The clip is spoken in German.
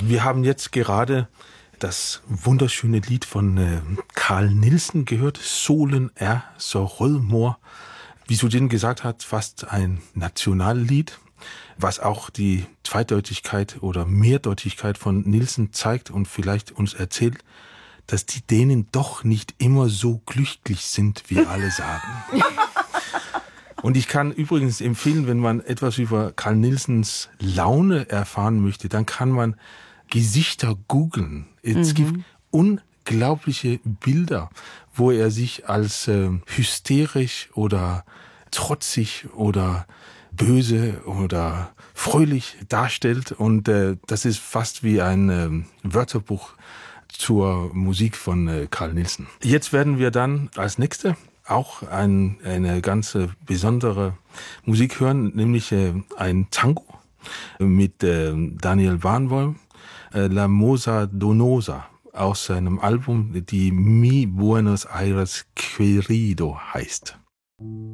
Wir haben jetzt gerade das wunderschöne Lied von Carl Nielsen gehört, Solen er så rødmor. Wie Sudin gesagt hat, fast ein Nationallied, was auch die Zweideutigkeit oder Mehrdeutigkeit von Nielsen zeigt und vielleicht uns erzählt, dass die Dänen doch nicht immer so glücklich sind, wie alle sagen. Und ich kann übrigens empfehlen, wenn man etwas über Carl Nielsens Laune erfahren möchte, dann kann man Gesichter googeln. Es gibt unglaubliche Bilder, wo er sich als hysterisch oder trotzig oder böse oder fröhlich darstellt. Und das ist fast wie ein Wörterbuch zur Musik von Carl Nielsen. Jetzt werden wir dann als Nächste auch eine ganz besondere Musik hören, nämlich ein Tango mit Daniel Barenboim, La Moza Donosa, aus seinem Album, die Mi Buenos Aires Querido heißt.